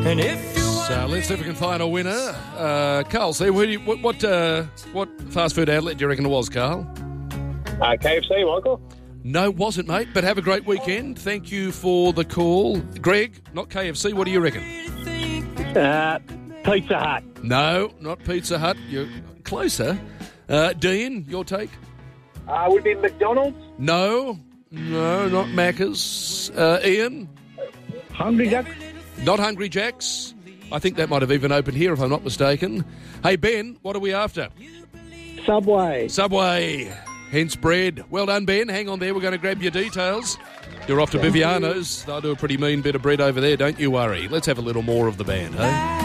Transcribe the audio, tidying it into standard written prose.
And if you So let's see if we can find a winner. Carl, see, what fast food outlet do you reckon it was, Carl? KFC, Michael. No, it wasn't, mate, but have a great weekend. Thank you for the call. Greg, not KFC, what do you reckon? Pizza Hut. No, not Pizza Hut. You're closer. Dean, your take? Would it be McDonald's? No, not Macca's. Ian? Hungry Jack's? Not Hungry Jack's. I think that might have even opened here, if I'm not mistaken. Hey, Ben, what are we after? Subway. Subway. Hence bread. Well done, Ben. Hang on there. We're going to grab your details. You're off to Viviano's. They'll do a pretty mean bit of bread over there. Don't you worry. Let's have a little more of the band, eh?